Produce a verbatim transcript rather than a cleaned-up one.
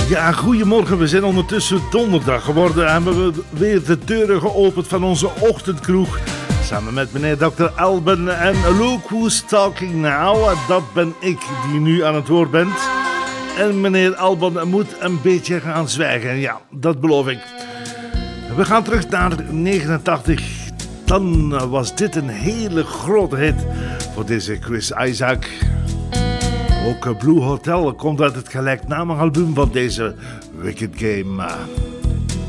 Ja, goedemorgen. We zijn ondertussen donderdag geworden en hebben we weer de deuren geopend van onze ochtendkroeg. Samen met meneer dokter Alban en Look Who's Talking Now. Dat ben ik die nu aan het woord bent. En meneer Alban moet een beetje gaan zwijgen. Ja, dat beloof ik. We gaan terug naar negenentachtig. Dan was dit een hele grote hit voor deze Chris Isaak. Ook Blue Hotel komt uit het gelijknamige album van deze Wicked Game.